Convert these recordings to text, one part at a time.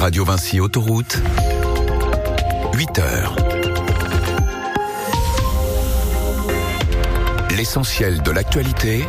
Radio Vinci Autoroute, 8h. L'essentiel de l'actualité,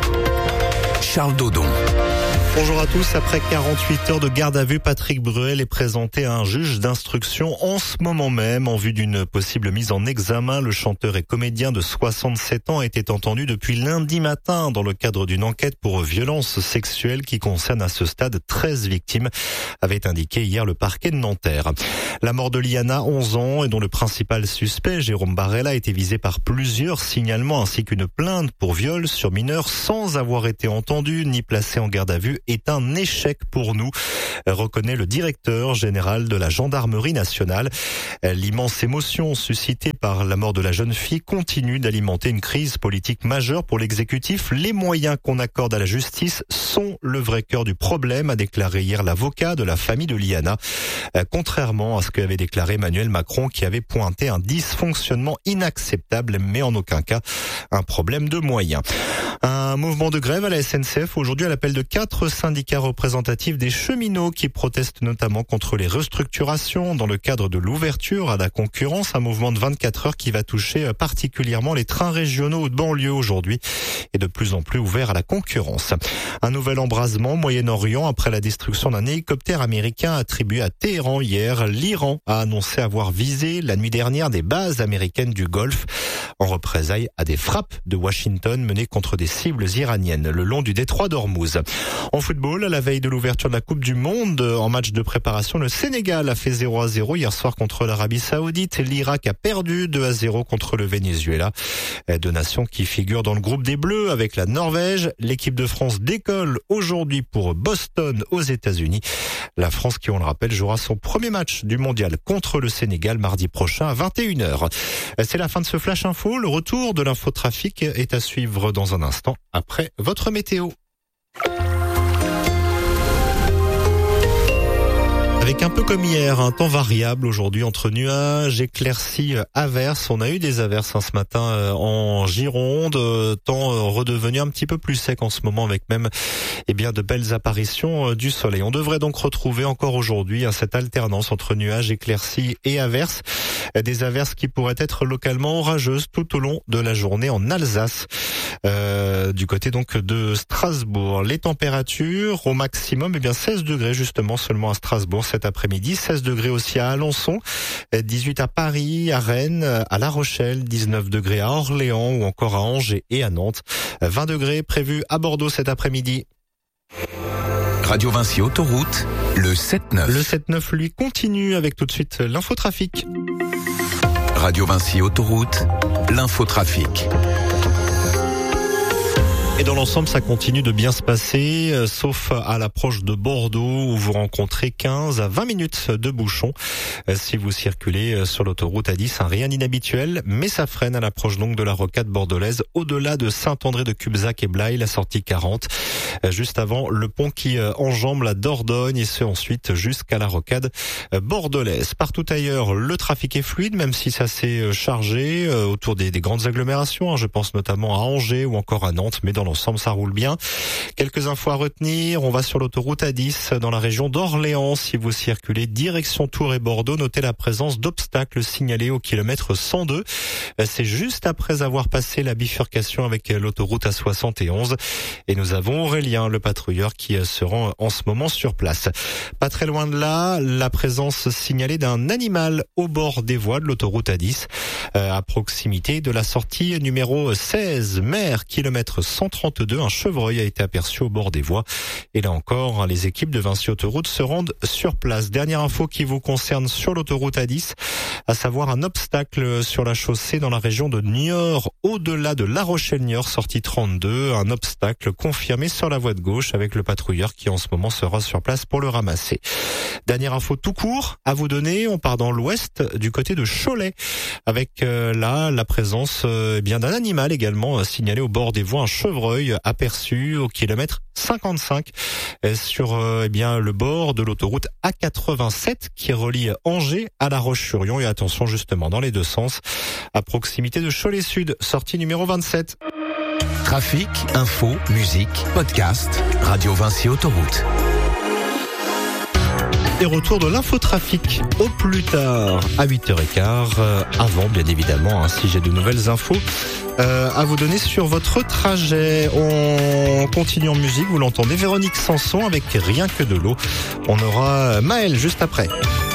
Charles Dodon. Bonjour à tous. Après 48 heures de garde à vue, Patrick Bruel est présenté à un juge d'instruction en ce moment même en vue d'une possible mise en examen. Le chanteur et comédien de 67 ans était entendu depuis lundi matin dans le cadre d'une enquête pour violences sexuelles qui concerne à ce stade 13 victimes, avait indiqué hier le parquet de Nanterre. La mort de Liana, 11 ans, et dont le principal suspect, Jérôme Barella, a été visé par plusieurs signalements ainsi qu'une plainte pour viol sur mineur sans avoir été entendu ni placé en garde à vue, est un échec pour nous, reconnaît le directeur général de la gendarmerie nationale. L'immense émotion suscitée par la mort de la jeune fille continue d'alimenter une crise politique majeure pour l'exécutif. Les moyens qu'on accorde à la justice sont le vrai cœur du problème, a déclaré hier l'avocat de la famille de Liana, contrairement à ce qu'avait déclaré Emmanuel Macron, qui avait pointé un dysfonctionnement inacceptable, mais en aucun cas un problème de moyens. Un mouvement de grève à la SNCF aujourd'hui à l'appel de 4 syndicats représentatifs des cheminots qui protestent notamment contre les restructurations dans le cadre de l'ouverture à la concurrence, un mouvement de 24 heures qui va toucher particulièrement les trains régionaux de banlieue aujourd'hui et de plus en plus ouvert à la concurrence. Un nouvel embrasement au Moyen-Orient après la destruction d'un hélicoptère américain attribué à Téhéran hier. L'Iran a annoncé avoir visé la nuit dernière des bases américaines du Golfe en représailles à des frappes de Washington menées contre des cibles iraniennes le long du détroit d'Ormuz. En football, à la veille de l'ouverture de la Coupe du Monde, en match de préparation, le Sénégal a fait 0-0 hier soir contre l'Arabie Saoudite. L'Irak a perdu 2-0 contre le Venezuela. Deux nations qui figurent dans le groupe des Bleus avec la Norvège. L'équipe de France décolle aujourd'hui pour Boston aux États-Unis. La France, qui on le rappelle, jouera son premier match du mondial contre le Sénégal mardi prochain à 21h. C'est la fin de ce Flash Info. Le retour de l'infotrafic est à suivre dans un instant après votre météo. Avec un peu comme hier, un temps variable aujourd'hui entre nuages, éclaircies, averses. On a eu des averses ce matin en Gironde, temps redevenu un petit peu plus sec en ce moment avec même de belles apparitions du soleil. On devrait donc retrouver encore aujourd'hui cette alternance entre nuages, éclaircies et averses. Des averses qui pourraient être localement orageuses tout au long de la journée en Alsace, du côté donc de Strasbourg. Les températures au maximum, 16 degrés justement seulement à Strasbourg cet après-midi, 16 degrés aussi à Alençon, 18 à Paris, à Rennes, à La Rochelle, 19 degrés à Orléans ou encore à Angers et à Nantes, 20 degrés prévus à Bordeaux cet après-midi. Radio Vinci Autoroute, le 7-9. Le 7-9, lui, continue avec tout de suite l'infotrafic. Radio Vinci Autoroute, l'infotrafic. Et dans l'ensemble, ça continue de bien se passer, sauf à l'approche de Bordeaux où vous rencontrez 15 à 20 minutes de bouchons. Si vous circulez sur l'autoroute A10, rien d'inhabituel, mais ça freine à l'approche donc de la rocade bordelaise, au-delà de Saint-André de Cubzac et Blaye, la sortie 40, juste avant le pont qui enjambe la Dordogne et ce ensuite jusqu'à la rocade bordelaise. Partout ailleurs, le trafic est fluide, même si ça s'est chargé autour des grandes agglomérations. Je pense notamment à Angers ou encore à Nantes, mais dans l'ensemble, ça roule bien. Quelques infos à retenir. On va sur l'autoroute A10 dans la région d'Orléans. Si vous circulez direction Tours et Bordeaux, notez la présence d'obstacles signalés au kilomètre 102. C'est juste après avoir passé la bifurcation avec l'autoroute A71. Et nous avons Aurélien, le patrouilleur, qui se rend en ce moment sur place. Pas très loin de là, la présence signalée d'un animal au bord des voies de l'autoroute A10, à proximité de la sortie numéro 16, mer, kilomètre 132. Un chevreuil a été aperçu au bord des voies. Et là encore, les équipes de Vinci Autoroute se rendent sur place. Dernière info qui vous concerne sur l'autoroute A10, à savoir un obstacle sur la chaussée dans la région de Niort, au-delà de La Rochelle-Niort, sortie 32. Un obstacle confirmé sur la voie de gauche avec le patrouilleur qui en ce moment sera sur place pour le ramasser. Dernière info tout court à vous donner, on part dans l'ouest du côté de Cholet avec là la présence d'un animal également signalé au bord des voies, un chevreuil aperçu au kilomètre 55 sur le bord de l'autoroute A87 qui relie Angers à La Roche-sur-Yon. Et attention justement dans les deux sens à proximité de Cholet Sud, sortie numéro 27. Trafic, info, musique, podcast, Radio Vinci Autoroute. Et retour de l'infotrafic au plus tard à 8h15. Avant, bien évidemment, si j'ai de nouvelles infos à vous donner sur votre trajet. On continue en musique, vous l'entendez, Véronique Sanson avec Rien que de l'eau. On aura Maël juste après.